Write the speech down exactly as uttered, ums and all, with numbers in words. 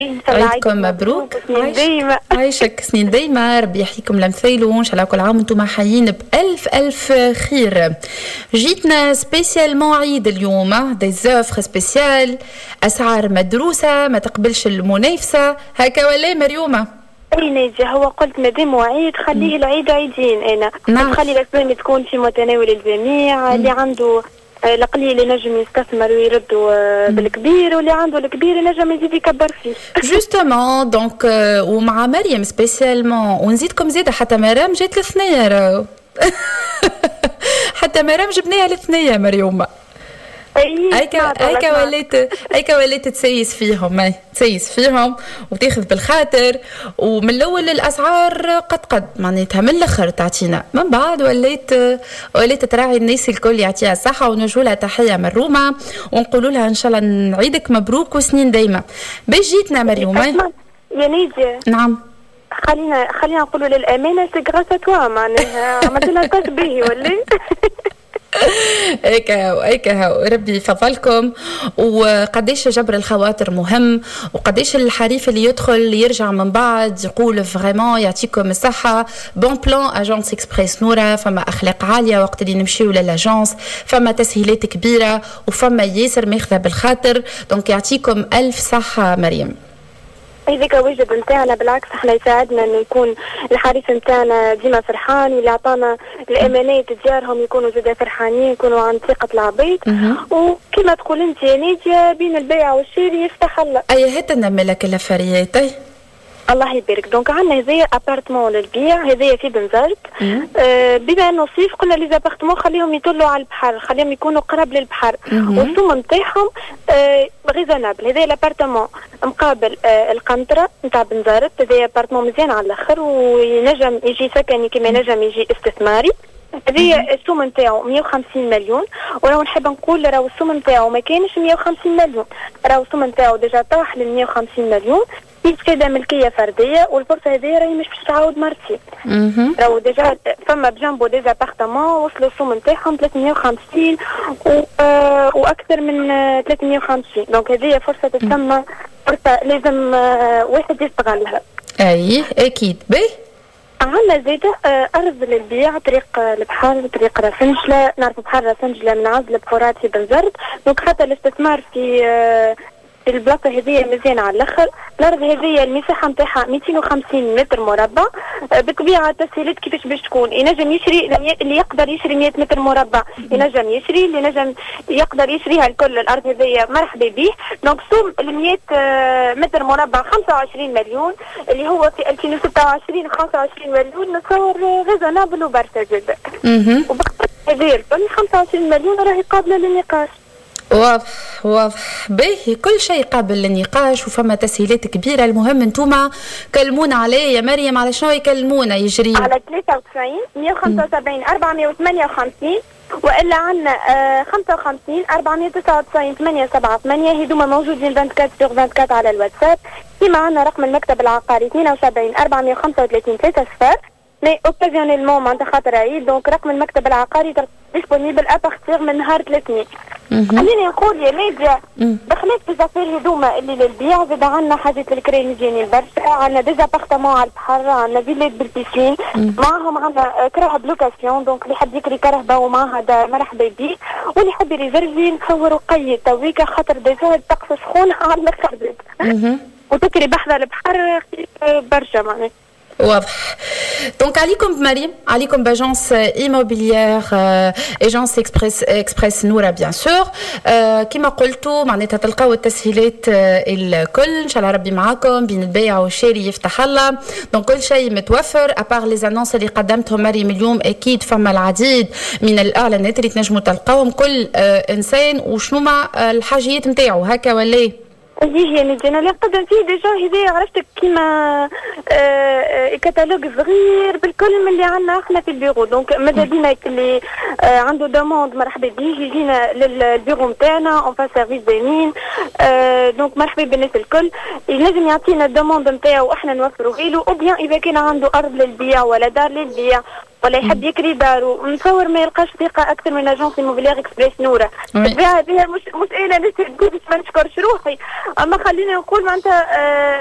عيدكم مبروك. عايش عايشك سنين دايما، ربي يحييكم لمثاله ان شاء الله. كل عام وانتم حيين بألف ألف خير. جيتنا سبيسيالمون عيد اليوم، دي زوفر سبيسيال، أسعار مدروسة ما تقبلش المنافسة، هكا ولا مريومة؟ اي نيجي، هو قلت مادام عيد خليه العيد عيدين. انا نعم. خلي الاسبوع تكون في متناول الجميع. اللي عنده القليل ينجم يستثمر ويردوا بالكبير، واللي عنده الكبير ينجم يزيد يكبر فيه. جوستومون دونك ومع مريم سبيسيالمون، ونزيدكم زيادة حتى مريم جات للثنية حتى مريم جبناها للثنية مريومة. هيكا هيكا وليت هيكا وليت تسيس فيهم، اي تسيس فيهم وتاخذ بالخاطر. ومن الاول الاسعار قد قد معناتها من الاخر تعطينا، من بعد وليت وليت تراعي الناس الكل يعطيها الصحه، ونوجه لها تحيه من روما ونقولوا لها ان شاء الله نعيدك مبروك وسنين دايما. باش جيتنا مريومه يا نيجي. نعم، خلينا خلينا نقولوا للامانه سي غراس توا، معناها عملت لنا تشبيه ولا هيكا وهيكا. ربي يفضلكم. وقديش جبر الخواطر مهم، وقديش الحريف اللي يدخل يرجع من بعد يقول فريمون يعطيكم الصحة. بون بلان اجونس اكسبريس نورا، فما اخلاق عالية وقت اللي نمشيو للاجونس، فما تسهيلات كبيرة وفما ياسر ماخذة بالخاطر. دونك يعطيكم الف صحة مريم. هذاك واجب نتاعنا، بالعكس احنا يساعدنا انه يكون الحريف نتاعنا ديما فرحان، واللي عطانا الامانات ديارهم يكونوا زاده فرحانين، يكونوا عن ثقه العبيد. وكما تقول انت يا ناديه، بين البيع والشراء يفتح الله. اي هات لنا ملك الافريات. الله يبارك. دونك عندنا هذايا ابارتمون للبيع، هذايا في بنزرت. آه بما انه صيف قلنا لي زابارتمون خليهم يطلوا على البحر، خليهم يكونوا قرب للبحر، والسوم نتاعهم آه ريزونابل. هذايا الابارتمون مقابل آه القنطره نتاع بنزرت، هذايا ابارتمون مزيان على الاخر، وينجم يجي سكني كما ينجم يجي استثماري. هذه السوم نتاعو مية وخمسين مليون، ولو نحب نقول راهو السوم نتاعو ما كانش مية وخمسين مليون، راهو السوم نتاعو ديجا طاح ل مية وخمسين مليون. في كذا ملكيه فرديه، والفرصه هذه راهي مش باش تعاود مرتين. راهو ديجا فما بجنبو دي زابارتمون وصلوا السوم نتاعهم ثلاثمية وخمسين و... آه واكثر من ثلاثمية وخمسين. دونك هذه فرصه تسمى فرصه لازم آه واحد يستغلها. اي اكيد. باهي عندنا زيادة أرض للبيع طريق البحر، طريق رافنجلة. نعرف بحر رافنجلة من عزل بقرات في بنزرت، دونك حتى الاستثمار في في البلاصة هذه مزيان على الآخر. الأرض هذه المساحة نتاعها مئتين وخمسين متر مربع. بالطبيعة التسهيلات كيفاش باش تكون؟ ينجم يشري اللي يقدر يشري مئة متر مربع ينجم يشري، اللي ينجم يقدر يشريها الكل. الأرض هذه مرحبا به. دونك سوم ال مئة متر مربع خمسة وعشرين مليون، اللي هو في ألفين وستة وعشرين خمسة وعشرين مليون نتصور ريزونابل وبرشا جدا. وبقى هذه الكل خمسة وعشرين مليون راهي قابلة للنقاش. واضح واضح. باهي كل شيء قابل للنقاش وفما تسهيلات كبيره. المهم انتوما كلمونا عليه يا مريم، على شنو يكلمونا؟ يجري على ثلاثة وتسعين مية وخمسة وسبعين أربعمية وثمانية وخمسين، والا عندنا آه خمسة وخمسين أربعمية وتسعة وتسعين ثمانية سبعة ثمانية. هذوما موجودين أربعة وعشرين سور أربعة وعشرين على الواتساب. كيما عندنا رقم المكتب العقاري اثنين وسبعين أربعمية وخمسة وثلاثين ثلاثة صفر. مي اوكازيونيلمون معناتها خاطر عيد، دونك رقم المكتب العقاري ديسپونيبل ابارتيغ من نهار الاثنين. خليني نقول يا نادية، بخلاف الزفير هذوما اللي للبيع، زاد عندنا حاجات الكرا مزيانين برشا. عندنا دي زابارتمون على البحر، عندنا فيلات بالبيسين، معاهم عندنا كره بلوكاسيون. دونك اللي حد يكري كرهبه ومعها دار مرحبا بيه، واللي يحب ريزيرفي نتصور وقيد تويكا خاطر ديجا الطقس سخون على الاخر زاد، وتكري بحذا البحر برشا معناها. واضح. دونك عليكم بمريم، عليكم باجونس ايموبيليير ايجونس اكسبريس اكسبريس نورا بيان سور. كما قلتوا معناتها تلقاو التسهيلات الكل ان شاء الله. ربي معاكم، بين البيع والشاري يفتح الله. دونك كل شيء متوفر ابار لي زانونس اللي قدمتهم مريم اليوم. اكيد فما العديد من الاعلانات اللي تنجموا تلقاوهم كل انسان وشنو ما الحاجيات نتاعو، هكا ولا هي يعني انا اللي نقدم فيه ديجا هذا عرفتك كيما كتالوج صغير بالكل من اللي عندنا احنا في البيرو. دونك ماذا بينا اللي آه عنده دوموند مرحبا به يجينا للبيرو نتاعنا اون فا سيرفيس دينين. آه دونك مرحبا بالناس الكل، ينجم يعطينا الدوموند نتاعو واحنا نوفروه له. او بيان اذا كان عنده ارض للبيع ولا دار للبيع ولا يحب يكري دارو، نتصور ما يلقاش ثقه اكثر من اجونس ايموبيليير اكسبريس نوره. هذه مش مساله لسه نقول باش ما نشكرش روحي، اما خلينا نقول معناتها